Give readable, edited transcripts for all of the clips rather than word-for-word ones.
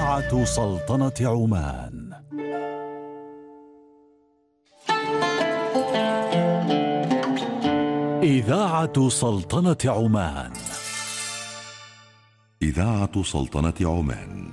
إذاعة سلطنة عمان. إذاعة سلطنة عمان. إذاعة سلطنة عمان.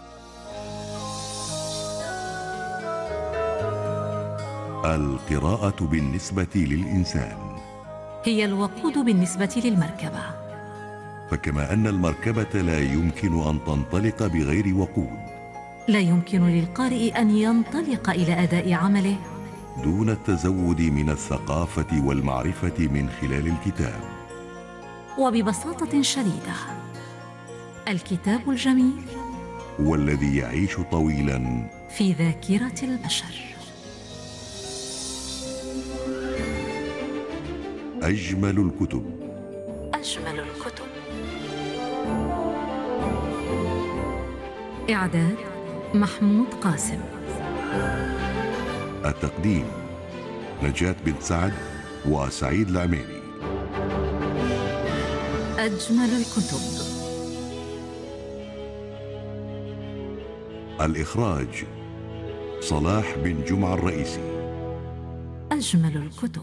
القراءة بالنسبة للإنسان هي الوقود بالنسبة للمركبة، فكما أن المركبة لا يمكن أن تنطلق بغير وقود، لا يمكن للقارئ أن ينطلق إلى أداء عمله دون التزود من الثقافة والمعرفة من خلال الكتاب. وببساطة شديدة، الكتاب الجميل هو الذي يعيش طويلا في ذاكرة البشر. أجمل الكتب. أجمل الكتب. إعداد محمود قاسم. التقديم نجاة بنت سعد وسعيد العميري. أجمل الكتب. الإخراج صلاح بن جمعة الرئيسي. أجمل الكتب.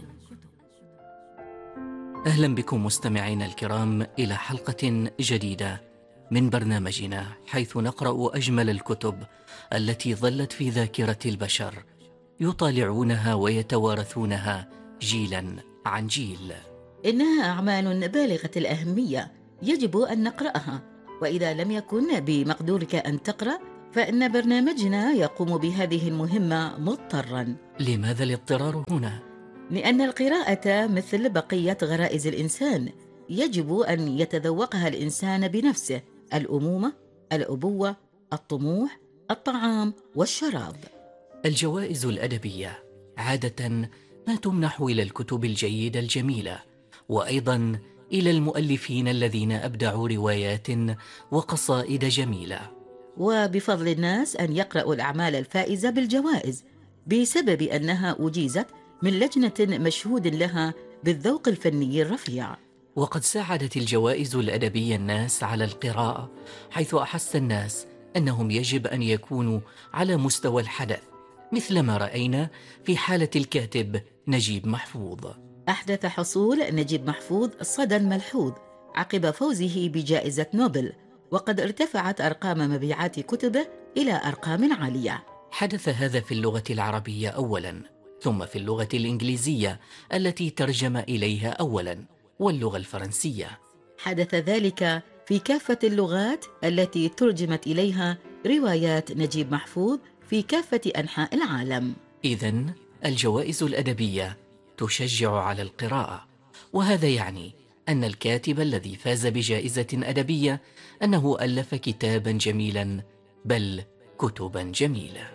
أهلا بكم مستمعينا الكرام إلى حلقة جديدة من برنامجنا، حيث نقرأ أجمل الكتب التي ظلت في ذاكرة البشر يطالعونها ويتوارثونها جيلا عن جيل. إنها أعمال بالغة الأهمية، يجب أن نقرأها، وإذا لم يكن بمقدورك أن تقرأ فإن برنامجنا يقوم بهذه المهمة مضطرا. لماذا الاضطرار هنا؟ لأن القراءة مثل بقية غرائز الإنسان، يجب أن يتذوقها الإنسان بنفسه: الأمومة، الأبوة، الطموح، الطعام والشراب. الجوائز الأدبية عادة ما تمنح إلى الكتب الجيدة الجميلة، وأيضا إلى المؤلفين الذين أبدعوا روايات وقصائد جميلة. وبفضل الناس أن يقرأوا الأعمال الفائزة بالجوائز بسبب أنها أجيزت من لجنة مشهود لها بالذوق الفني الرفيع. وقد ساعدت الجوائز الأدبية الناس على القراءة، حيث أحس الناس أنهم يجب أن يكونوا على مستوى الحدث، مثلما رأينا في حالة الكاتب نجيب محفوظ. أحدث حصول نجيب محفوظ صدى ملحوظ عقب فوزه بجائزة نوبل، وقد ارتفعت أرقام مبيعات كتبه إلى أرقام عالية. حدث هذا في اللغة العربية أولا، ثم في اللغة الإنجليزية التي ترجم إليها أولا، واللغة الفرنسية. حدث ذلك في كافة اللغات التي ترجمت إليها روايات نجيب محفوظ في كافة أنحاء العالم. إذن الجوائز الأدبية تشجع على القراءة، وهذا يعني أن الكاتب الذي فاز بجائزة أدبية أنه ألف كتابا جميلا، بل كتبا جميلة.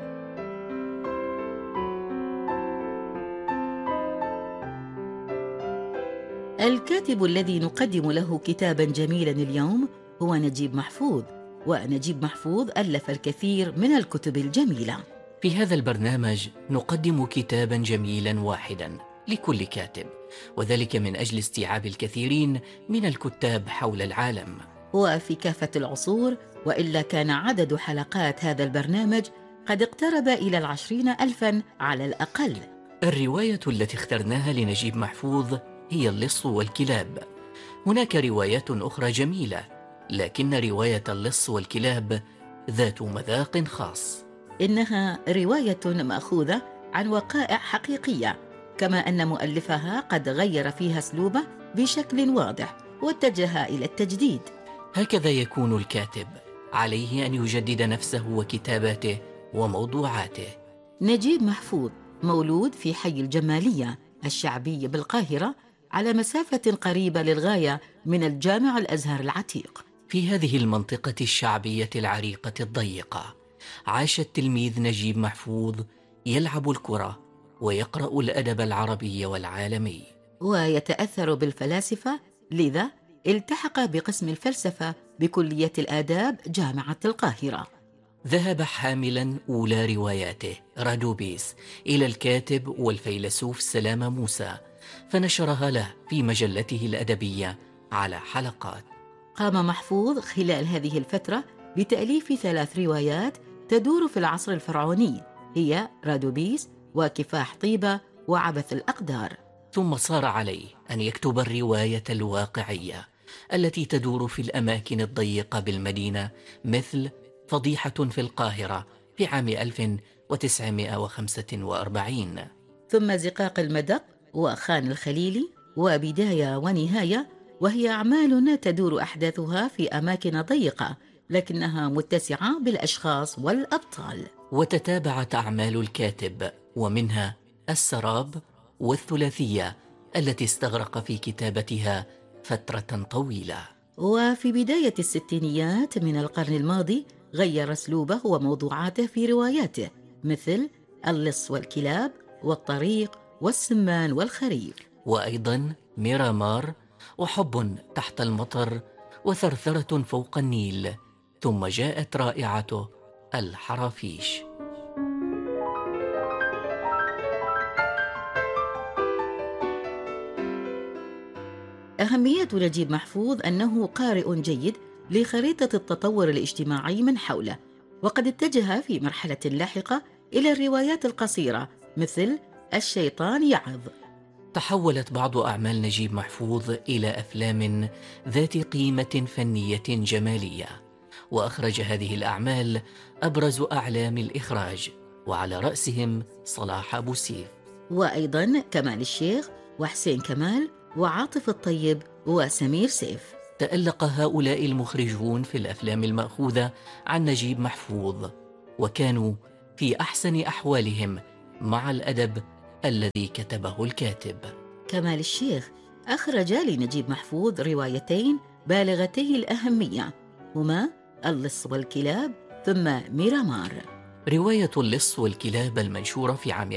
الكاتب الذي نقدم له كتابا جميلا اليوم هو نجيب محفوظ، ونجيب محفوظ ألف الكثير من الكتب الجميلة. في هذا البرنامج نقدم كتابا جميلا واحدا لكل كاتب، وذلك من أجل استيعاب الكثيرين من الكتاب حول العالم وفي كافة العصور، وإلا كان عدد حلقات هذا البرنامج قد اقترب إلى 20,000 على الأقل. الرواية التي اخترناها لنجيب محفوظ هي اللص والكلاب. هناك روايات أخرى جميلة، لكن رواية اللص والكلاب ذات مذاق خاص. إنها رواية مأخوذة عن وقائع حقيقية، كما أن مؤلفها قد غير فيها أسلوبه بشكل واضح واتجه إلى التجديد. هكذا يكون الكاتب، عليه أن يجدد نفسه وكتاباته وموضوعاته. نجيب محفوظ مولود في حي الجمالية الشعبي بالقاهرة، على مسافة قريبة للغاية من الجامع الأزهر العتيق. في هذه المنطقة الشعبية العريقة الضيقة عاش التلميذ نجيب محفوظ يلعب الكرة ويقرأ الأدب العربي والعالمي، ويتأثر بالفلاسفة، لذا التحق بقسم الفلسفة بكلية الآداب جامعة القاهرة. ذهب حاملا أولى رواياته رادوبيس إلى الكاتب والفيلسوف سلامة موسى، فنشرها له في مجلته الأدبية على حلقات. قام محفوظ خلال هذه الفترة بتأليف 3 روايات تدور في العصر الفرعوني، هي رادوبيس وكفاح طيبة وعبث الأقدار. ثم صار عليه أن يكتب الرواية الواقعية التي تدور في الأماكن الضيقة بالمدينة، مثل فضيحة في القاهرة في عام 1945، ثم زقاق المدق وخان الخليلي وبداية ونهاية، وهي أعمال تدور أحداثها في أماكن ضيقة لكنها متسعة بالأشخاص والأبطال. وتتابعت أعمال الكاتب، ومنها السراب والثلاثية التي استغرق في كتابتها فترة طويلة. وفي بداية الستينيات من القرن الماضي غير أسلوبه وموضوعاته في رواياته، مثل اللص والكلاب والطريق والسمان والخريف، وأيضا ميرامار وحب تحت المطر وثرثرة فوق النيل، ثم جاءت رائعته الحرافيش. أهمية نجيب محفوظ أنه قارئ جيد لخريطة التطور الاجتماعي من حوله، وقد اتجه في مرحلة لاحقة إلى الروايات القصيرة مثل الشيطان يعظ. تحولت بعض أعمال نجيب محفوظ إلى أفلام ذات قيمة فنية جمالية، وأخرج هذه الأعمال أبرز أعلام الإخراج، وعلى رأسهم صلاح أبو سيف، وأيضا كمال الشيخ وحسين كمال وعاطف الطيب وسمير سيف. تألق هؤلاء المخرجون في الأفلام المأخوذة عن نجيب محفوظ، وكانوا في أحسن أحوالهم مع الأدب الذي كتبه الكاتب. كمال الشيخ أخرج لنجيب محفوظ روايتين بالغتي الأهمية، هما اللص والكلاب ثم ميرامار. رواية اللص والكلاب المنشورة في عام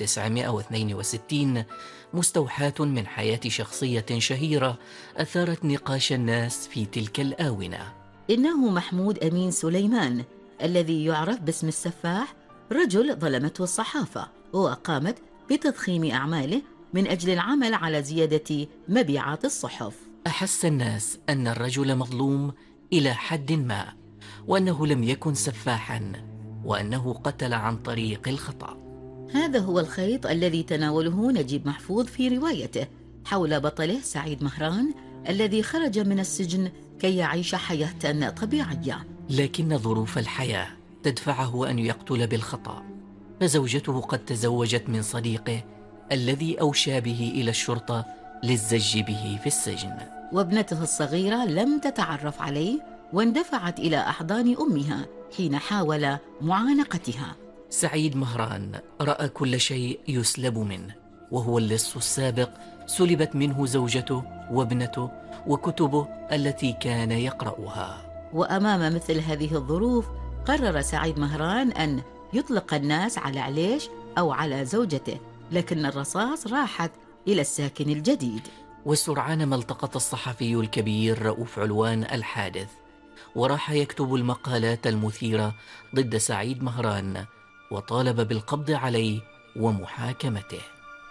1962 مستوحاة من حياة شخصية شهيرة أثارت نقاش الناس في تلك الآونة. إنه محمود أمين سليمان الذي يعرف باسم السفاح، رجل ظلمته الصحافة وقامت بتضخيم أعماله من أجل العمل على زيادة مبيعات الصحف. أحس الناس أن الرجل مظلوم إلى حد ما، وأنه لم يكن سفاحاً، وأنه قتل عن طريق الخطأ. هذا هو الخيط الذي تناوله نجيب محفوظ في روايته حول بطله سعيد مهران الذي خرج من السجن كي يعيش حياة طبيعية، لكن ظروف الحياة تدفعه أن يقتل بالخطأ، فزوجته قد تزوجت من صديقه الذي أوشى به إلى الشرطة للزج به في السجن، وابنته الصغيرة لم تتعرف عليه واندفعت إلى أحضان أمها حين حاول معانقتها. سعيد مهران رأى كل شيء يسلب منه، وهو اللص السابق سلبت منه زوجته وابنته وكتبه التي كان يقرأها. وأمام مثل هذه الظروف قرر سعيد مهران أن يطلق الناس على عليش أو على زوجته، لكن الرصاص راحت إلى الساكن الجديد. وسرعان ما التقط الصحفي الكبير رؤوف علوان الحادث، وراح يكتب المقالات المثيرة ضد سعيد مهران، وطالب بالقبض عليه ومحاكمته.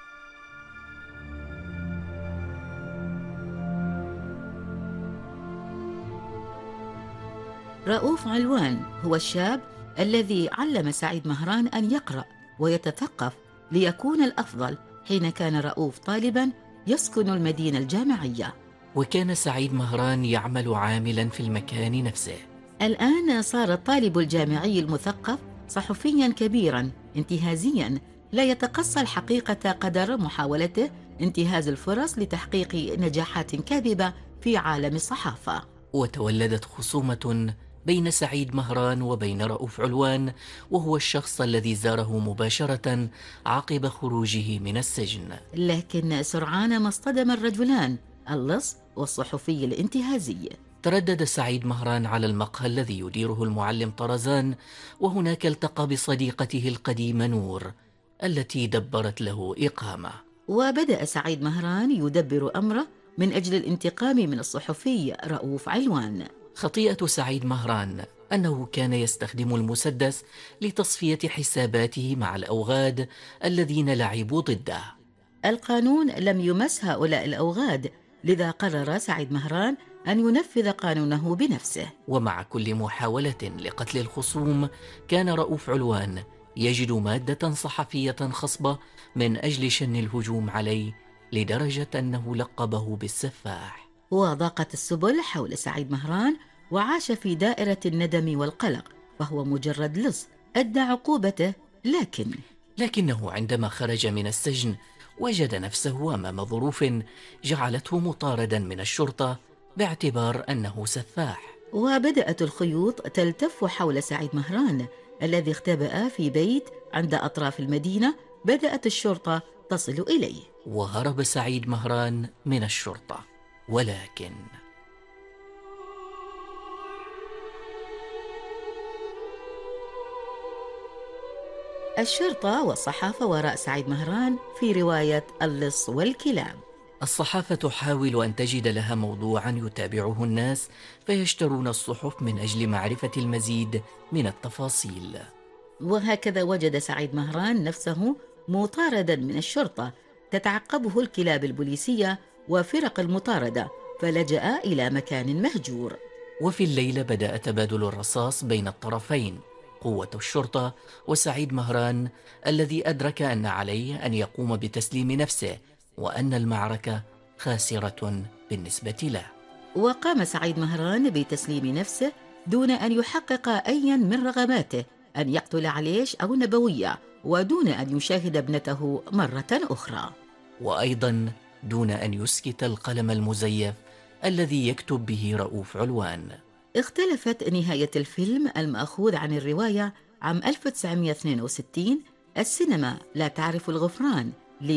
رؤوف علوان هو الشاب الذي علم سعيد مهران أن يقرأ ويتثقف ليكون الأفضل، حين كان رؤوف طالباً يسكن المدينة الجامعية. وكان سعيد مهران يعمل عاملاً في المكان نفسه. الآن صار الطالب الجامعي المثقف صحفياً كبيراً انتهازياً، لا يتقصى الحقيقة قدر محاولته انتهاز الفرص لتحقيق نجاحات كاذبة في عالم الصحافة. وتولدت خصومة بين سعيد مهران وبين رؤوف علوان، وهو الشخص الذي زاره مباشرة عقب خروجه من السجن. لكن سرعان ما اصطدم الرجلان، اللص والصحفي الانتهازي. تردد سعيد مهران على المقهى الذي يديره المعلم طرزان، وهناك التقى بصديقته القديمة نور التي دبرت له إقامة. وبدأ سعيد مهران يدبر أمره من أجل الانتقام من الصحفي رؤوف علوان. خطيئة سعيد مهران أنه كان يستخدم المسدس لتصفية حساباته مع الأوغاد الذين لعبوا ضده. القانون لم يمس هؤلاء الأوغاد، لذا قرر سعيد مهران أن ينفذ قانونه بنفسه. ومع كل محاولة لقتل الخصوم كان رؤوف علوان يجد مادة صحفية خصبة من أجل شن الهجوم عليه، لدرجة أنه لقبه بالسفاح. وضاقت السبل حول سعيد مهران، وعاش في دائرة الندم والقلق، فهو مجرد لص أدى عقوبته. لكنه عندما خرج من السجن وجد نفسه أمام ظروف جعلته مطاردا من الشرطة باعتبار أنه سفاح. وبدأت الخيوط تلتف حول سعيد مهران الذي اختبأ في بيت عند أطراف المدينة. بدأت الشرطة تصل إليه، وهرب سعيد مهران من الشرطة، ولكن الشرطة والصحافة وراء سعيد مهران في رواية اللص والكلاب. الصحافة تحاول أن تجد لها موضوعا يتابعه الناس، فيشترون الصحف من أجل معرفة المزيد من التفاصيل. وهكذا وجد سعيد مهران نفسه مطاردا من الشرطة، تتعقبه الكلاب البوليسية وفرق المطاردة، فلجأ إلى مكان مهجور. وفي الليل بدأ تبادل الرصاص بين الطرفين، قوة الشرطة وسعيد مهران الذي أدرك أن عليه أن يقوم بتسليم نفسه، وأن المعركة خاسرة بالنسبة له. وقام سعيد مهران بتسليم نفسه دون أن يحقق أيا من رغباته، أن يقتل عليش أو نبوية، ودون أن يشاهد ابنته مرة أخرى، وأيضا دون أن يسكت القلم المزيف الذي يكتب به رؤوف علوان. اختلفت نهاية الفيلم المأخوذ عن الرواية عام 1962. السينما لا تعرف الغفران،